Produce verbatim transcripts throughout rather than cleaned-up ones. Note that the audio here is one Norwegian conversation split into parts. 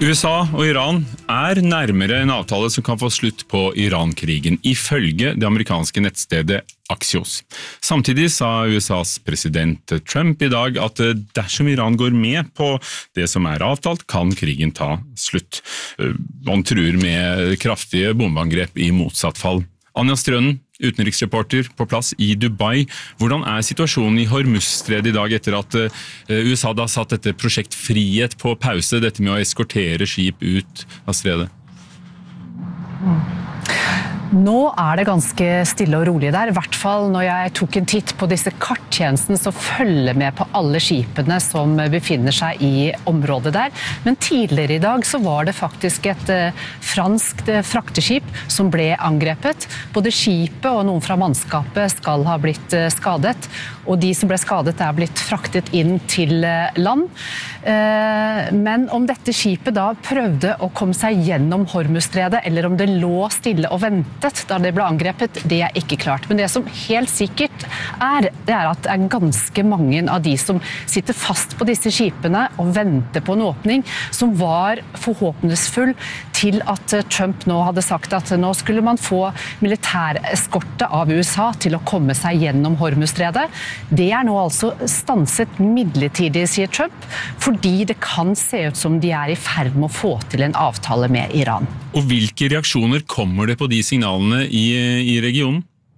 U S A og Iran er nærmere en avtale som kan få slutt på Iran-krigen, ifølge det amerikanske nettstedet Axios. Samtidig sa U S A's president Trump i dag at dersom Iran går med på det som er avtalt, kan krigen ta slutt. Han truer med kraftige bombeangrep i motsatt fall. Anja Strønen, utenriksreporter på plass i Dubai. Hvordan er situasjonen i Hormuzstredet i dag etter at U S A da satt dette prosjekt Frihet på pause, dette med å eskortere skip ut av stredet? Nå er det ganske stille og rolig der, i hvert fall når jeg tok en titt på disse karttjenestene som følger med på alle skipene som befinner seg i området der. Men tidligere i dag så var det faktisk et eh, fransk frakteskip som ble angrepet. Både skipet og noen fra mannskapet skal ha blitt eh, skadet, og de som ble skadet er blitt fraktet inn til eh, land. Eh, men om dette skipet da prøvde å komme seg gjennom Hormuzstredet, eller om det lå stille og ventet da det ble angrepet, det er ikke klart. Men det som helt sikkert er, det er at det er ganske mange av de som sitter fast på disse skipene og venter på en åpning, som var forhåpningsfull til at Trump nå hadde sagt at nå skulle man få militæreskorte av U S A til å komme seg gjennom Hormuzstredet. Det er nå altså stanset midlertidig, sier Trump, fordi det kan se ut som de er i ferd med å få til en avtale med Iran. Og hvilke reaksjoner kommer det på de signalene i, i regionen?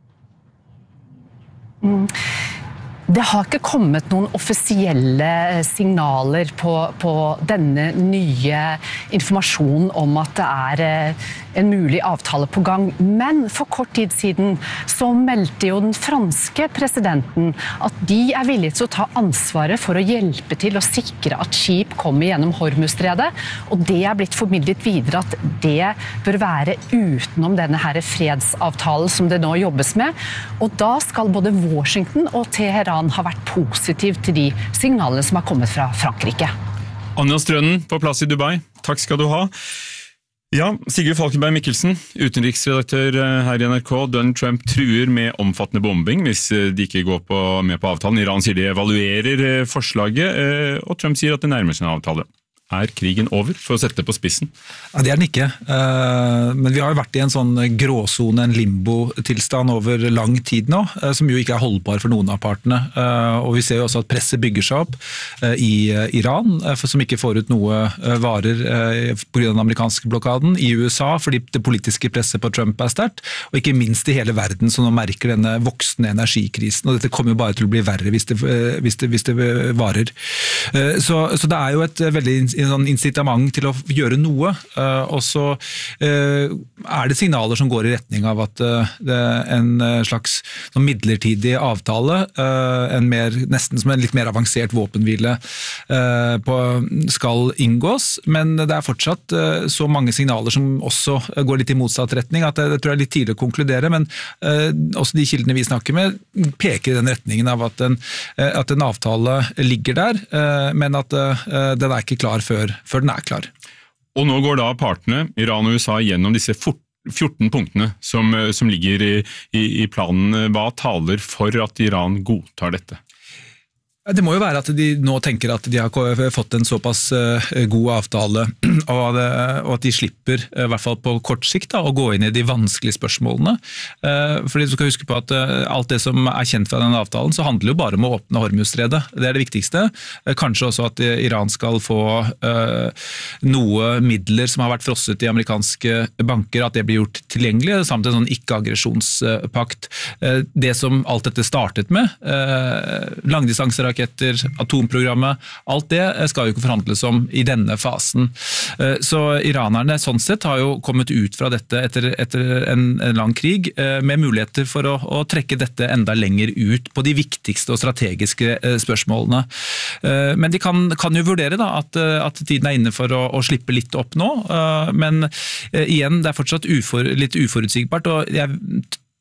Mm. Det har ikke kommet noen offisielle signaler på, på denne nye informasjonen om at det er en mulig avtale på gang. Men for kort tid siden så meldte jo den franske presidenten at de er villige til å ta ansvaret for å hjelpe til å sikre at skip kommer gjennom Hormuzstredet, og det er blitt formidlet videre at det bør være utenom denne her fredsavtalen som det nå jobbes med. Og da skal både Washington og Teheran har vært positiv til de signalene som har kommet fra Frankrike. Anja Strønen på plass i Dubai, takk skal du ha. Ja, Sigurd Falkenberg Mikkelsen, utenriksredaktør her i N R K. Donald Trump truer med omfattende bombing hvis de ikke går på, med på avtalen. Iran sier de evaluerer forslaget, og Trump sier at det nærmer seg en avtale. Er krigen over, for å sette det på spissen? Ja, det er den ikke. Men vi har jo vært i en sånn gråzone, en limbo-tilstand over lang tid nå, som jo ikke er holdbar for noen av partene. Og vi ser jo også at presset bygger seg opp i Iran, som ikke får ut noe varer på grunn av den amerikanske blokaden, i U S A, fordi det politiske presset på Trump er sterkt, og ikke minst i hele verden som nå merker denne voksende energikrisen. Og dette kommer jo bare til å bli verre hvis det, hvis det, hvis det varer. Så, så det er jo et veldig en incitament til å gjøre noe, og så er det signaler som går i retning av at det er en slags midlertidig avtale, en mer, nesten som en litt mer avansert våpenhvile skal inngås, men det er fortsatt så mange signaler som også går litt i motsatt retning, at jeg tror det er litt tidlig å konkludere, men også de kildene vi snakker med peker i den retningen av at en, at en avtale ligger der, men at den er ikke klar Før, før den er klar. Og nå går da partene, Iran og U S A, gjennom disse fjorten punktene som, som ligger i, i, i planen. Hva taler for at Iran godtar dette? Det må jo være at de nå tenker at de har fått en såpass god avtale, og at de slipper, i hvert fall på kort sikt, da, å gå inn i de vanskelige spørsmålene. Fordi du skal huske på at alt det som er kjent fra denne avtalen, så handler det jo bare om å åpne Hormuzstredet. Det er det viktigste. Kanskje også at Iran skal få noe midler som har vært frosset i amerikanske banker, at det blir gjort tilgjengelig, samt en sånn ikke-aggresjonspakt. Det som alt dette startet med, langdistanser raketter, atomprogrammet, alt det skal jo ikke forhandles om i denne fasen. Så iranerne sånn sett har jo kommet ut fra dette etter, etter en, en lang krig med muligheter for å, å trekke dette enda lenger ut på de viktigste og strategiske spørsmålene. Men de kan, kan jo vurdere da, at, at tiden er inne for å, å slippe litt opp nå, men igjen, det er fortsatt ufor, litt uforutsigbart, og jeg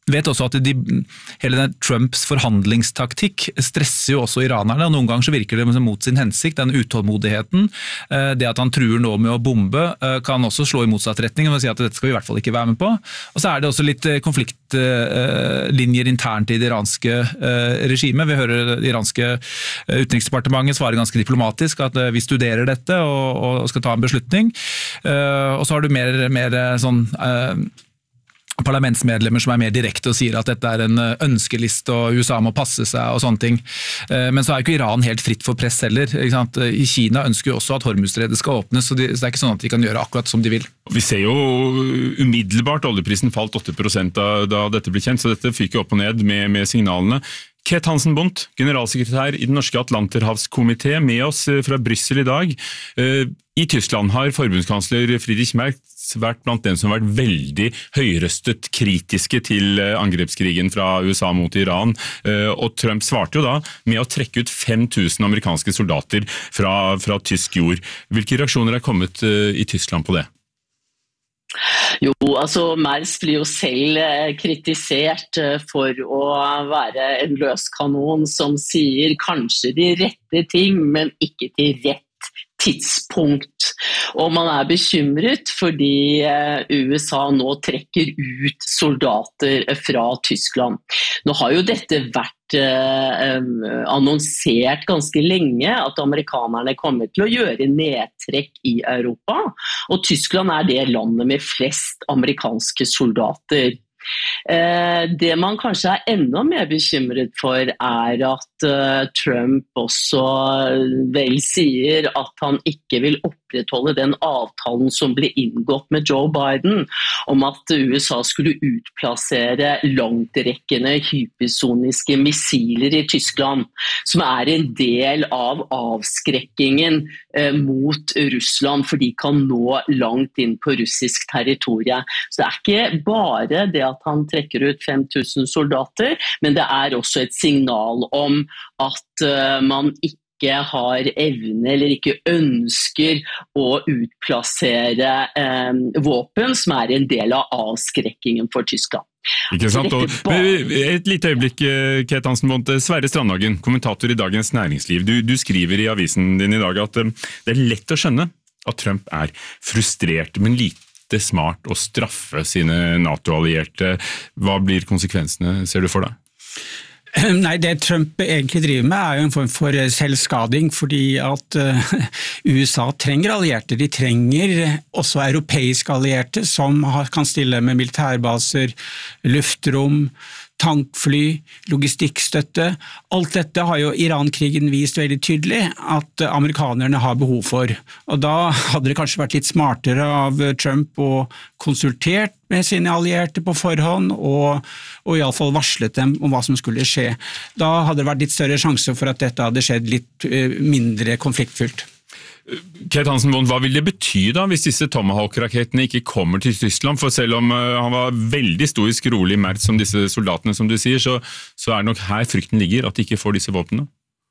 vet også at de, hele den Trumps forhandlingstaktikk stresser jo også iranerne, og noen ganger så virker det mot sin hensikt, den utålmodigheten, det at han truer nå med å bombe, kan også slå i motsatt retning, og si at dette skal vi i hvert fall ikke være med på. Og så er det også litt konfliktlinjer internt i det iranske regimet. Vi hører det iranske utenriksdepartementet svare ganske diplomatisk at vi studerer dette og, og skal ta en beslutning. Og så har du mer, mer sånn parlamentsmedlemmer som er mer direkte og sier at dette er en ønskeliste og U S A må passe seg og sånne ting. Men så er jo ikke Iran helt fritt for press heller. Ikke sant? I Kina ønsker jo også at Hormuzstredet skal åpnes, så det er ikke sånn at de kan gjøre akkurat som de vil. Vi ser jo umiddelbart oljeprisen falt åtte prosent da, da dette ble kjent, så dette fikk jo opp og ned med, med signalene. Ket Hansen Bondt, generalsekretær i den norske Atlanterhavskomité, med oss fra Bryssel i dag. I Tyskland har forbundskansler Friedrich Merz vært blant dem som har vært veldig høyrøstet kritiske til angrepskrigen fra U S A mot Iran, og Trump svarte jo da med å trekke ut fem tusen amerikanske soldater fra, fra tysk jord. Hvilke reaksjoner er kommet i Tyskland på det? Jo, altså Merz blir jo selv kritisert for å være en løskanon som sier kanskje de rette ting, men ikke til rett tidspunkt. Og man er bekymret fordi U S A nå trekker ut soldater fra Tyskland. Nå har jo dette vært eh, annonsert ganske lenge at amerikanerne kommer til å gjøre nedtrekk i Europa, og Tyskland er det landet med flest amerikanske soldater. Eh, det man kanskje er enda mer bekymret for er at uh, Trump også vel sier at han ikke vil opprettholde den avtalen som ble inngått med Joe Biden om at U S A skulle utplassere langtrekkende hypersoniske missiler i Tyskland, som er en del av avskrekkingen eh, mot Russland, for de kan nå langt inn på russisk territorium. Så det er ikke bare det at han trekker ut fem tusen soldater, men det er også et signal om at uh, man ikke har evne eller ikke ønsker å utplassere um, våpen som er en del av avskrekkingen for Tyskland. Ikke sant? Og, et lite øyeblikk, Ket Hansen Bondt. Sverre Strandhagen, kommentator i Dagens Næringsliv. Du, du skriver i avisen din i dag at um, det er lett å skjønne at Trump er frustrert, men lite det er smart å straffe sine NATO-allierte. Hva blir konsekvensene, ser du for deg? Nei, det Trump egentlig driver med er jo en form for selvskading, fordi at uh, U S A trenger allierte. De trenger også europeiske allierte som har, kan stille med militærbaser, luftrom, tankfly, logistikkstøtte. Alt dette har jo Iran-krigen vist veldig tydelig at amerikanerne har behov for. Og da hadde det kanskje vært litt smartere av Trump å konsultert med sine allierte på forhånd og, og i alle fall varslet dem om hva som skulle skje. Da hadde det vært litt større sjanse for at dette hadde skjedd litt mindre konfliktfylt. Ket Hansen Bondt, hva vil det bety da hvis disse Tomahawk-rakettene ikke kommer til Tyskland? For selv om han var veldig stoisk rolig Merz som disse soldatene, som du sier, så, så er det nok her frykten ligger, at de ikke får disse våpnene.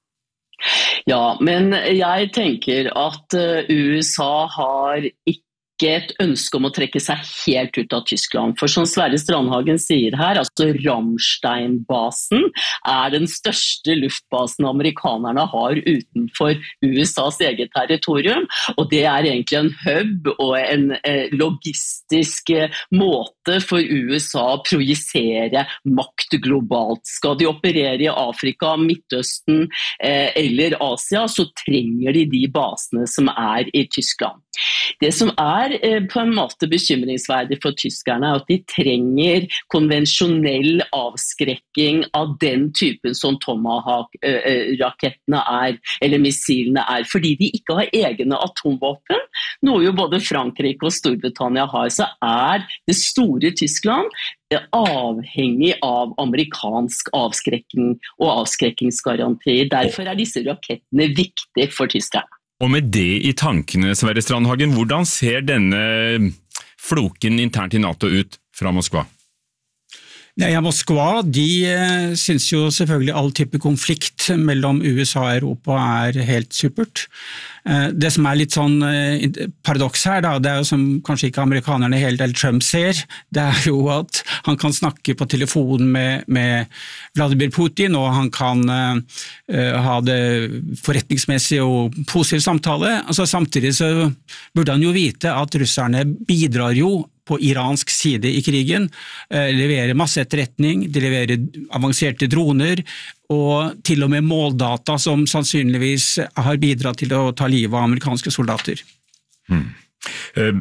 Ja, men jeg tenker at U S A har ikke et ønske om å trekke seg helt ut av Tyskland. For som Sverre Strandhagen sier her, altså Ramstein-basen er den største luftbasen amerikanerne har utenfor U S As eget territorium, og det er egentlig en hub og en eh, logistisk eh, måte for U S A å projisere makt globalt. Skal de operere i Afrika, Midtøsten eh, eller Asia, så trenger de de basene som er i Tyskland. Det som er eh, på en måte bekymringsverdig for tyskerne er at de trenger konvensjonell avskrekking av den typen som Tomahawk-rakettene er, eller missilene er, fordi de ikke har egne atomvåpen, noe jo både Frankrike og Storbritannia har, så er det store Tyskland avhengig av amerikansk avskrekking og avskrekkingsgaranti. Derfor er disse rakettene viktige for tyskerne. Og med det i tankene, Sverre Strandhagen, hvordan ser denne floken internt i NATO ut fra Moskva? Ja, Moskva, de synes jo selvfølgelig all type konflikt mellom U S A og Europa er helt supert. Det som er litt sånn paradoks her, da, det er jo som kanskje ikke amerikanerne helt eller Trump ser, det er jo at han kan snakke på telefonen med, med Vladimir Putin, og han kan uh, ha det forretningsmessig og positiv samtale. Altså, samtidig så burde han jo vite at russerne bidrar jo på iransk side i krigen, eh, leverer masse etterretning, de leverer avanserte droner, og til og med måldata som sannsynligvis har bidratt til å ta livet av amerikanske soldater. Hmm. Eh,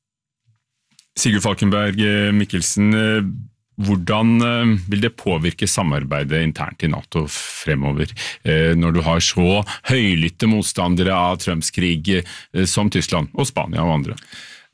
Sigurd Falkenberg Mikkelsen, eh, hvordan eh, vil det påvirke samarbeidet internt i NATO fremover, eh, når du har så høylytte motstandere av Trumps krig eh, som Tyskland og Spania og andre?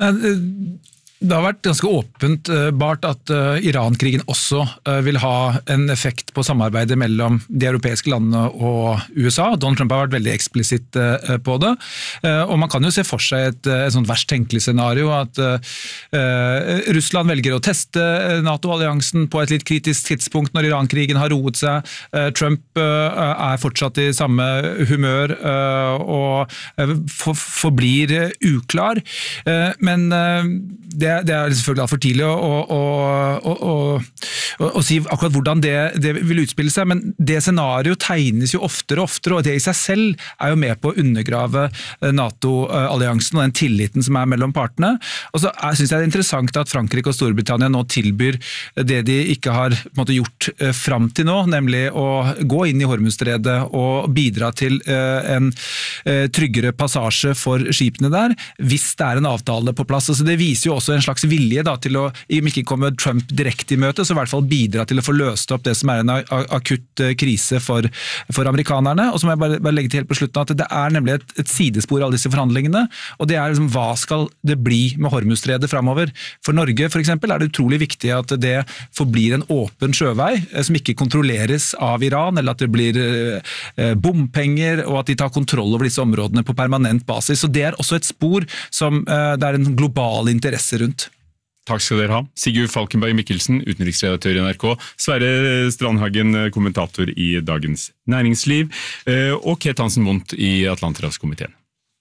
Det har vært ganske åpenbart at Iran-krigen også vil ha en effekt på samarbeidet mellom de europeiske landene og U S A. Donald Trump har vært veldig eksplisitt på det, og man kan jo se for seg et, et sånt verst tenkelig scenario, at uh, Russland velger å teste NATO-alliansen på et litt kritisk tidspunkt når Iran-krigen har roet seg. Uh, Trump uh, er fortsatt i samme humør uh, og uh, for, forblir uklar, uh, men uh, det Det, det er selvfølgelig for tidlig å, å, å, å, å, å si akkurat hvordan det, det vil utspille seg, men det scenarioet tegnes jo oftere og oftere, og det i seg selv er jo med på å undergrave NATO-alliansen og den tilliten som er mellom partene. Og så synes jeg det er interessant at Frankrike og Storbritannia nå tilbyr det de ikke har på en måte, gjort frem til nå, nemlig å gå inn i Hormuzstredet og bidra til en tryggere passasje for skipene der, hvis det er en avtale på plass. Altså, det viser jo også en slags vilje da, til å, om ikke komme Trump direkte i møte, så i hvert fall bidra til å få løst opp det som er en akutt krise for, for amerikanerne. Og så må jeg bare, bare legge til helt på slutten at det er nemlig et, et sidespor av disse forhandlingene, og det er liksom, hva skal det bli med Hormuzstredet fremover? For Norge for eksempel er det utrolig viktig at det forblir en åpen sjøvei, som ikke kontrolleres av Iran, eller at det blir eh, bompenger, og at de tar kontroll over disse områdene på permanent basis. Så det er også et spor som eh, det er en global interesse rundt. Takk skal dere ha. Sigurd Falkenberg Mikkelsen, utenriksredaktør i N R K, Sverre Strandhagen, kommentator i Dagens Næringsliv, og Ket Hansen Mundt i Atlanterhavskomiteen.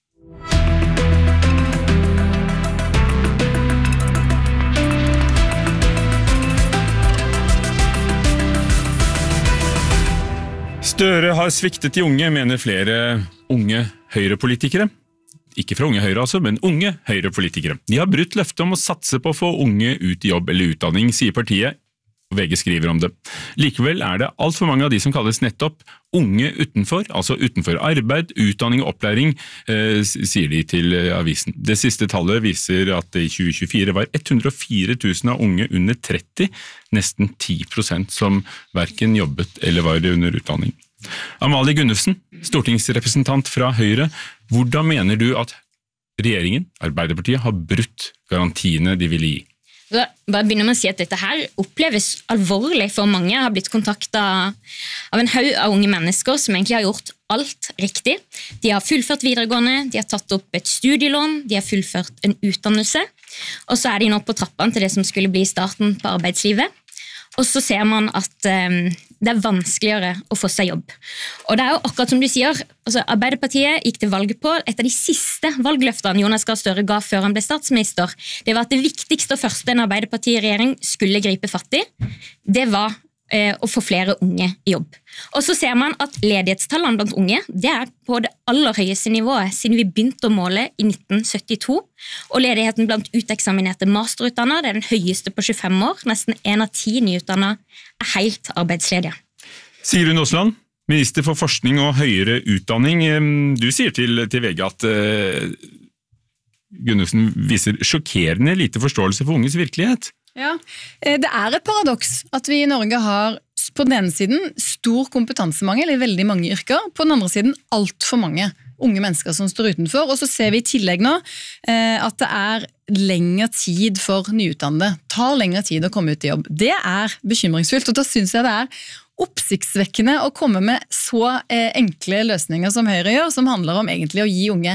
Støre har sviktet de unge, mener flere unge høyrepolitikere. Ikke fra unge høyre altså, men unge høyrepolitikere. De har brutt løftet om å satse på å få unge ut i jobb eller utdanning, sier partiet, og V G skriver om det. Likevel er det alt for mange av de som kalles nettopp unge utenfor, altså utenfor arbeid, utdanning og opplæring, eh, sier de til avisen. Det siste tallet viser at det i tjue tjuefire var hundre og fire tusen av unge under tretti, nesten ti prosent som hverken jobbet eller var under utdanning. Amalie Gunnufsen, stortingsrepresentant fra Høyre, hvordan mener du at regjeringen, Arbeiderpartiet, har brutt garantiene de ville gi? Så bare begynner med å si at dette her oppleves alvorlig for mange. Jeg har blitt kontaktet av en haug av unge mennesker som egentlig har gjort alt riktig. De har fullført videregående, de har tatt opp et studielån, de har fullført en utdannelse, og så er de nå på trappene til det som skulle bli starten på arbeidslivet. Og så ser man at um, det er vanskeligere å få seg jobb. Og det er jo akkurat som du sier, altså Arbeiderpartiet gikk til valg på et av de siste valgløftene Jonas Gahr Støre ga før han ble statsminister. Det var at det viktigste og første en Arbeiderparti-regjering skulle gripe fatt i, det var eh, å få flere unge i jobb. Og så ser man at ledighetstallene blant unge, det er på det aller høyeste nivået siden vi begynte å måle i nitten syttito, og ledigheten blant uteksaminerte masterutdannede, det er den høyeste på tjuefem år, nesten en av ti nyutdannede er helt arbeidsledige. Sigrun Aasland, minister for forskning og høyere utdanning, du sier til, til V G at uh, Gunnufsen viser sjokkerende lite forståelse for unges virkelighet. Ja, det er et paradoks at vi i Norge har på den ene siden stor kompetansemangel i veldig mange yrker, på den andre siden alt for mange unge mennesker som står utenfor, og så ser vi i tillegg nå eh, at det er lengre tid for nyutdannede, tar lengre tid å komme ut i jobb. Det er bekymringsfullt, og da synes jeg det er oppsiktsvekkende å komme med så eh, enkle løsninger som Høyre gjør, som handler om egentlig å gi unge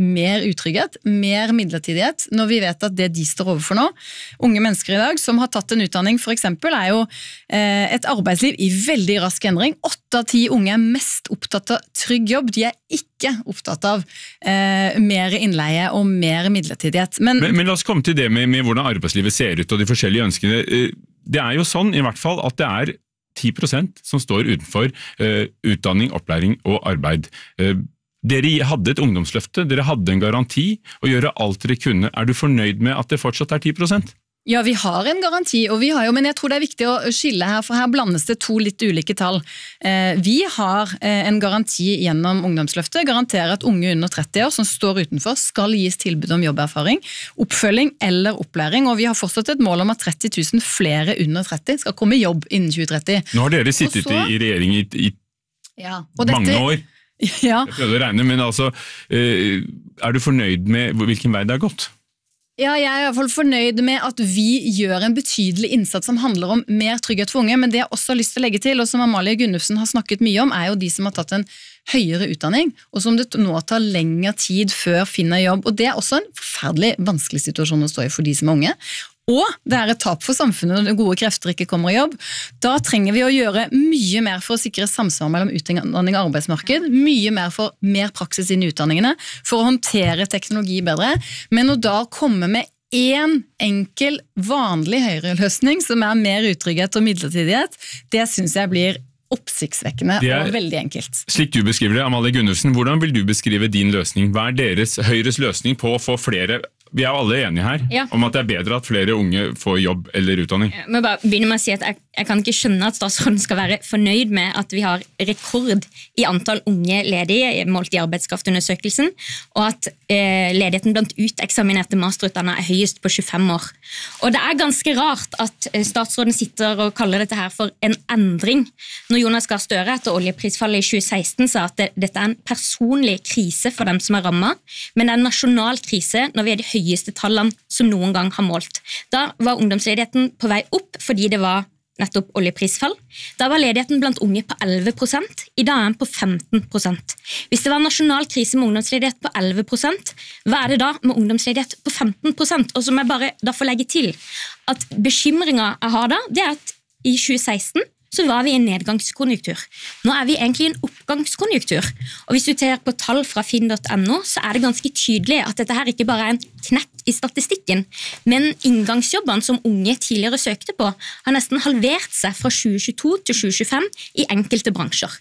mer utrygghet, mer midlertidighet, når vi vet at det de står overfor nå, unge mennesker i dag som har tatt en utdanning for eksempel, er jo eh, et arbeidsliv i veldig rask endring. Åtte av ti unge er mest opptatt av trygg jobb, de er ikke opptatt av eh, mer innleie og mer midlertidighet. Men, men, men la oss komme til det med, med hvordan arbeidslivet ser ut og de forskjellige ønskene. Det er jo sånn i hvert fall at det er ti prosent som står utenfor uh, utdanning, opplæring og arbeid. Uh, dere hadde et ungdomsløfte, dere hadde en garanti å gjøre alt dere kunne. Er du fornøyd med at det fortsatt er ti prosent? Ja, vi har en garanti, og vi har jo, men jeg tror det er viktig å skille her, for her blandes det to litt ulike tall. Eh, vi har eh, en garanti gjennom ungdomsløftet, garanterer at unge under tretti år som står utenfor skal gis tilbud om jobberfaring, oppfølging eller opplæring, og vi har fortsatt et mål om at tretti tusen flere under tretti skal komme i jobb innen tjue tretti. Nå har dere sittet så, i, i regjering i, i ja, mange dette, år. Ja. Jeg prøvde å regne, men altså, eh, er du fornøyd med hvilken vei det har gått? Ja, jeg er i hvert fall fornøyd med at vi gjør en betydelig innsats som handler om mer trygghet for unge, men det jeg også har lyst til å legge til, og som Amalie Gunnufsen har snakket mye om, er jo de som har tatt en høyere utdanning, og som det nå tar lengre tid før finner jobb, og det er også en forferdelig vanskelig situasjon å stå i for de som er unge. Og det er et tap for samfunnet når gode krefter ikke kommer i jobb. Da trenger vi å gjøre mye mer for å sikre samsvar mellom utdanning og arbeidsmarked, mye mer for mer praksis inn i utdanningene, for å håndtere teknologi bedre, men å da komme med en enkel, vanlig høyreløsning som er mer utrygghet og midlertidighet, det synes jeg blir oppsiktsvekkende og veldig enkelt. Slik du beskriver det, Amalie Gunnufsen, hvordan vil du beskrive din løsning? Hva er deres Høyres løsning på å få flere? Vi er alle enige her ja. om at det er bedre at flere unge får jobb eller utdanning. Jeg må bare begynne med å si at jeg, jeg kan ikke skjønne at statsråden skal være fornøyd med at vi har rekord i antall unge ledige målt i arbeidskraftundersøkelsen, og at eh, ledigheten blant uteksaminerte masterutdannede er høyest på tjuefem år. Og det er ganske rart at statsråden sitter og kaller dette her for en endring, når Jonas Gahr Støre etter oljeprisfallet i tjue seksten sa at det, dette er en personlig krise for dem som er rammet, men det er en nasjonal krise når vi er de høyeste tallene som noen gang har målt. Da var ungdomsledigheten på vei opp fordi det var nettopp oljeprisfall. Da var ledigheten blant unge på elleve prosent, i dag er den på femten prosent. Hvis det var en nasjonal krise med ungdomsledighet på elleve prosent, hva er det da med ungdomsledighet på femten prosent? Og så må jeg bare da få legge til at bekymringen jeg har da, det er at i tjue seksten så var vi i en nedgangskonjunktur. Nå er vi egentlig i en oppgangskonjunktur. Og hvis du ser på tall fra finn punktum no, så er det ganske tydelig at dette her ikke bare er en knekk i statistikken, men inngangsjobbene som unge tidligere søkte på, har nesten halvert seg fra tjue tjueto til tjue tjuefem i enkelte bransjer.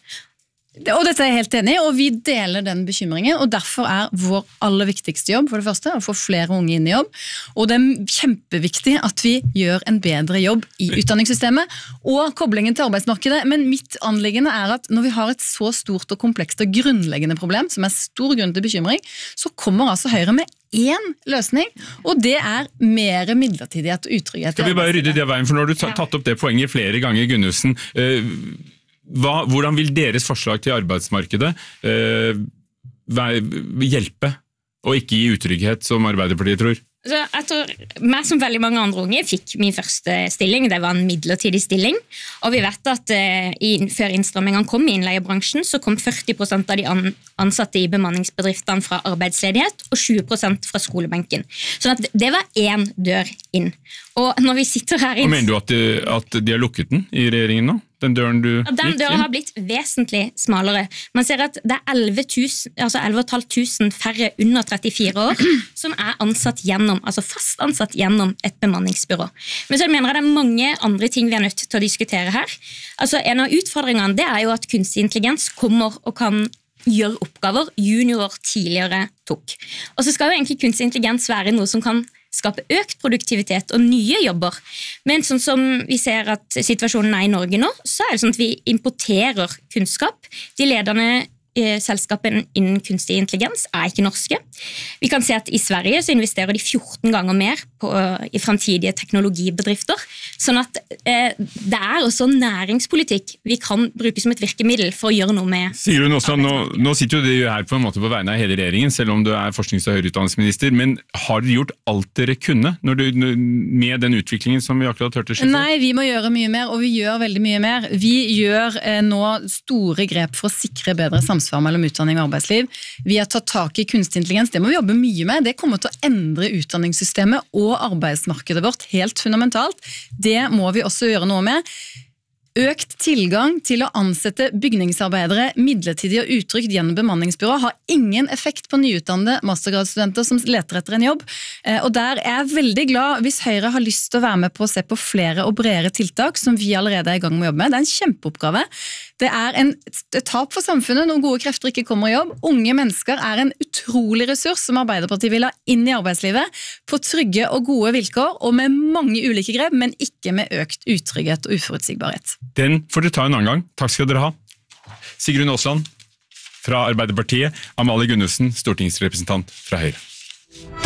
Og dette er jeg helt enig i, og vi deler den bekymringen, og derfor er vår aller viktigste jobb, for det første, å få flere unge inn i jobb, og det er kjempeviktig at vi gjør en bedre jobb i utdanningssystemet, og koblingen til arbeidsmarkedet, men mitt anliggende er at når vi har et så stort og komplekst og grunnleggende problem, som er stor grunn til bekymring, så kommer altså Høyre med én løsning, og det er mer midlertidighet og utrygghet. Skal vi bare rydde det veien, for nå har du tatt opp det poenget flere ganger, Gunnufsen. Hva, hvordan vil deres forslag til arbeidsmarkedet eh, hjelpe, og ikke gi utrygghet, som Arbeiderpartiet tror? Så jeg tror, meg som veldig mange andre unge fikk min første stilling, det var en midlertidig stilling, og vi vet at eh, i, før innstrammingene kom i innleiebransjen, så kom førti prosent av de an, ansatte i bemanningsbedriftene fra arbeidsledighet, og tjue prosent fra skolebenken. Så at det var én dør inn. Og når vi sitter her... Og mener du at de, at de har lukket den i regjeringen nå? Den døren du gikk inn? Den døren har blitt vesentlig smalere. Man ser at det er elleve tusen, altså elleve tusen fem hundre færre under trettifire år som er ansatt gjennom, altså fast ansatt gjennom et bemanningsbyrå. Men så mener jeg det er mange andre ting vi er nødt til å diskutere her. Altså en av utfordringene det er jo at kunstig intelligens kommer og kan gjøre oppgaver juniorer tidligere tok. Og så skal jo egentlig kunstig intelligens være noe som kan skape økt produktivitet og nye jobber. Men sånn som vi ser at situasjonen er i Norge nå, så er det sånn at vi importerer kunnskap. De lederne selskapene innen kunstig intelligens er ikke norske. Vi kan se at i Sverige så investerer de fjorten ganger mer på, i fremtidige teknologibedrifter, sånn at eh, det er også næringspolitikk vi kan bruke som et virkemiddel for å gjøre noe med. Sier hun også, nå, nå sitter jo dere her på en måte på vegne av hele regjeringen, selv om du er forsknings- og høyere utdanningsminister, men har dere gjort alt dere kunne når du, med den utviklingen som vi akkurat hørte skje? Nei, vi må gjøre mye mer, og vi gjør veldig mye mer. Vi gjør eh, nå store grep for å sikre bedre samfunn samsvar mellom utdanning og arbeidsliv. Vi har tatt tak i kunstig intelligens, det må vi jobbe mye med. Det kommer til å endre utdanningssystemet og arbeidsmarkedet vårt helt fundamentalt. Det må vi også gjøre noe med. Økt tilgang til å ansette bygningsarbeidere midlertidig og utrygt gjennom bemanningsbyrå har ingen effekt på nyutdannede mastergradsstudenter som leter etter en jobb. Og der er jeg veldig glad hvis Høyre har lyst til å være med på å se på flere og bredere tiltak som vi allerede er i gang med å jobbe med. Det er en kjempeoppgave. Det er en, et tap for samfunnet når gode krefter ikke kommer i jobb. Unge mennesker er en utrolig ressurs som Arbeiderpartiet vil ha inn i arbeidslivet på trygge og gode vilkår og med mange ulike grep, men ikke med økt utrygghet og uforutsigbarhet. Den får dere ta en annen gang. Takk skal dere ha. Sigrun Aasland fra Arbeiderpartiet, Amalie Gunnesen, stortingsrepresentant fra Høyre.